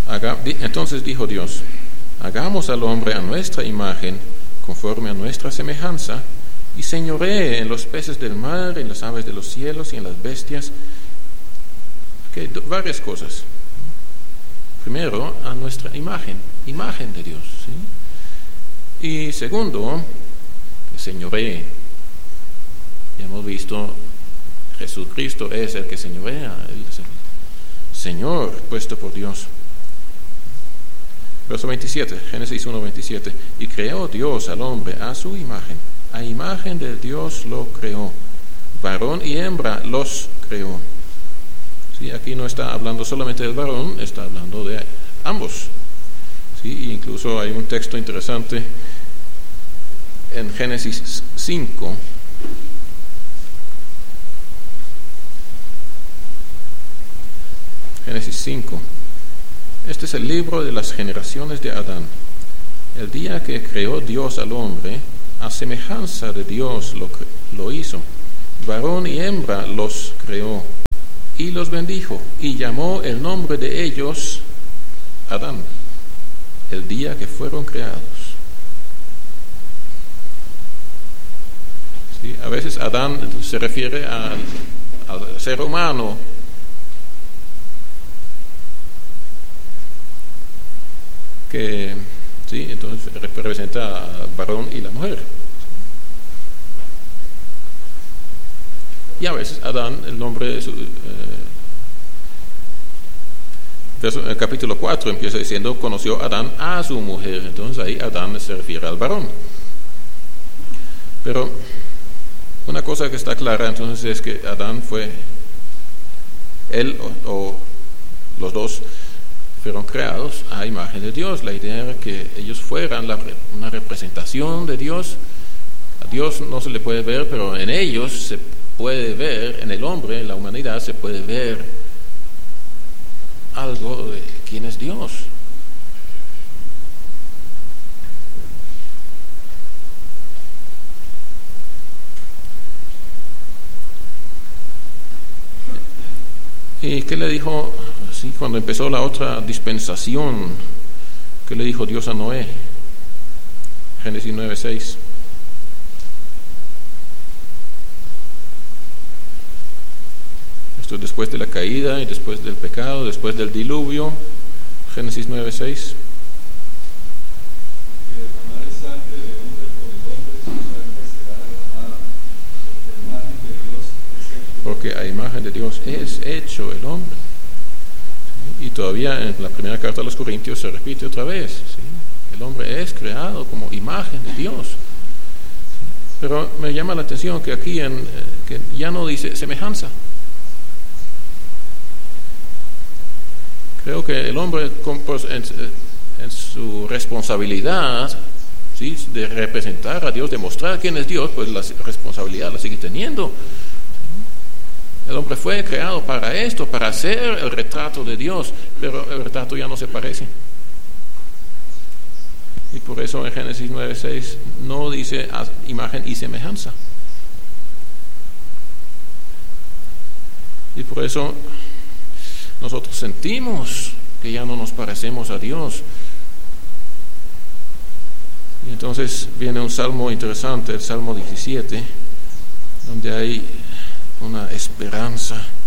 Entonces dijo Dios: hagamos al hombre a nuestra imagen, conforme a nuestra semejanza, y señoree en los peces del mar, en las aves de los cielos y en las bestias. Varias cosas. Primero, a nuestra imagen de Dios, ¿sí? Y segundo, que señoree. Ya hemos visto, Jesucristo es el que señorea, Él es el Señor puesto por Dios. Verso 27, Génesis 1:27. Y creó Dios al hombre a su imagen, a imagen de Dios lo creó, varón y hembra los creó. Sí, aquí no está hablando solamente del varón, está hablando de ambos. Sí, incluso hay un texto interesante en Génesis 5. Génesis 5. Este es el libro de las generaciones de Adán. El día que creó Dios al hombre, a semejanza de Dios lo hizo. Varón y hembra los creó. Y los bendijo, y llamó el nombre de ellos Adán, el día que fueron creados. ¿Sí? A veces Adán se refiere al ser humano, que ¿sí? Entonces representa al varón y la mujer. Y a veces Adán, el nombre de el capítulo 4 empieza diciendo: conoció Adán a su mujer. Entonces ahí Adán se refiere al varón. Pero una cosa que está clara entonces es que Adán fue, él o los dos fueron creados a imagen de Dios. La idea era que ellos fueran una representación de Dios. A Dios no se le puede ver, pero en ellos se puede ver, en el hombre, en la humanidad, se puede ver algo de quién es Dios. ¿Y qué le dijo? Sí, cuando empezó la otra dispensación, ¿qué le dijo Dios a Noé? Génesis 9:6. Esto es después de la caída y después del pecado, después del diluvio. Génesis 9:6. Porque a imagen de Dios es hecho el hombre. Y todavía en la primera carta a los Corintios se repite otra vez, ¿sí? El hombre es creado como imagen de Dios. Pero me llama la atención que aquí que ya no dice semejanza. Creo que el hombre en su responsabilidad, ¿sí?, de representar a Dios, de mostrar quién es Dios, pues la responsabilidad la sigue teniendo. El hombre fue creado para esto, para hacer el retrato de Dios, pero el retrato ya no se parece. Y por eso en Génesis 9:6 no dice imagen y semejanza. Y por eso nosotros sentimos que ya no nos parecemos a Dios. Y entonces viene un salmo interesante, el Salmo 17, donde hay una esperanza